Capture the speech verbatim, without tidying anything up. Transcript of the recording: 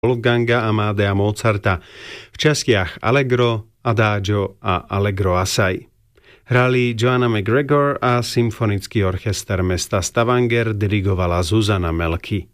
Wolfganga Amadea Mozarta v častiach Allegro, Adagio a Allegro assai. Hrali Joanna McGregor a symfonický orchester mesta Stavanger dirigovala Zuzana Melky.